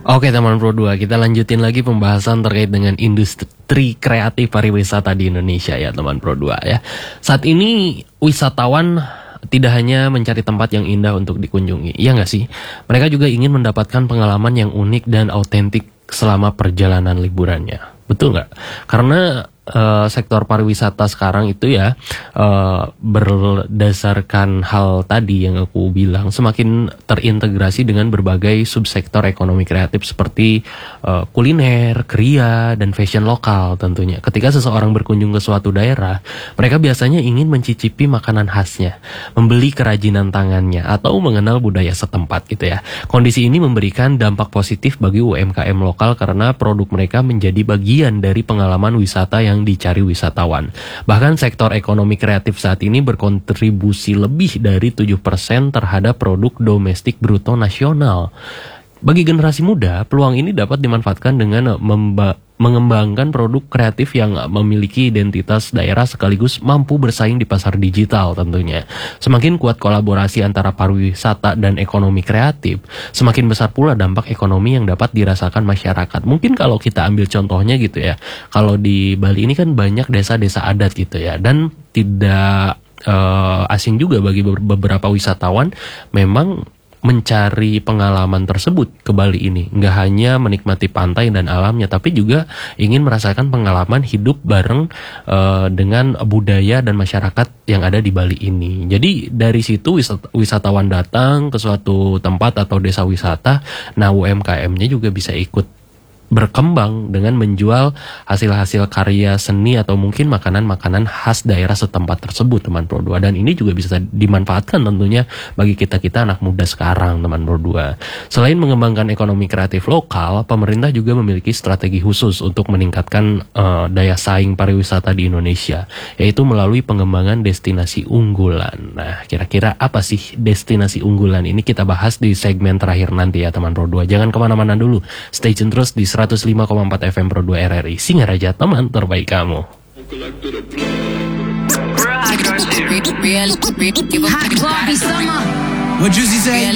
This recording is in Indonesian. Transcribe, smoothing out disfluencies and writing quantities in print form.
Oke teman Pro 2, kita lanjutin lagi pembahasan terkait dengan industri kreatif pariwisata di Indonesia ya teman Pro 2 ya. Saat ini wisatawan tidak hanya mencari tempat yang indah untuk dikunjungi, iya nggak sih? Mereka juga ingin mendapatkan pengalaman yang unik dan autentik selama perjalanan liburannya. Betul nggak? Karena sektor pariwisata sekarang itu ya berdasarkan hal tadi yang aku bilang semakin terintegrasi dengan berbagai subsektor ekonomi kreatif seperti kuliner, kria, dan fashion lokal tentunya. Ketika seseorang berkunjung ke suatu daerah, mereka biasanya ingin mencicipi makanan khasnya, membeli kerajinan tangannya, atau mengenal budaya setempat gitu ya. Kondisi ini memberikan dampak positif bagi UMKM lokal karena produk mereka menjadi bagian dari pengalaman wisata yang dicari wisatawan. Bahkan sektor ekonomi kreatif saat ini berkontribusi lebih dari 7% terhadap produk domestik bruto nasional. Bagi generasi muda, peluang ini dapat dimanfaatkan dengan mengembangkan produk kreatif yang memiliki identitas daerah sekaligus mampu bersaing di pasar digital tentunya. Semakin kuat kolaborasi antara pariwisata dan ekonomi kreatif, semakin besar pula dampak ekonomi yang dapat dirasakan masyarakat. Mungkin kalau kita ambil contohnya gitu ya, kalau di Bali ini kan banyak desa-desa adat gitu ya, dan tidak asing juga bagi beberapa wisatawan memang mencari pengalaman tersebut ke Bali ini. Nggak hanya menikmati pantai dan alamnya, tapi juga ingin merasakan pengalaman hidup bareng dengan budaya dan masyarakat yang ada di Bali ini. Jadi dari situ wisatawan datang ke suatu tempat atau desa wisata, nah UMKM-nya juga bisa ikut berkembang dengan menjual hasil-hasil karya seni atau mungkin makanan-makanan khas daerah setempat tersebut teman Pro 2. Dan ini juga bisa dimanfaatkan tentunya bagi kita-kita anak muda sekarang teman Pro 2. Selain mengembangkan ekonomi kreatif lokal, pemerintah juga memiliki strategi khusus untuk meningkatkan daya saing pariwisata di Indonesia, yaitu melalui pengembangan destinasi unggulan. Nah, kira-kira apa sih destinasi unggulan ini? Kita bahas di segmen terakhir nanti ya teman Pro 2. Jangan kemana-mana dulu, stay tune terus di 105,4 FM Pro 2 RRI Singaraja, teman terbaik kamu. Hot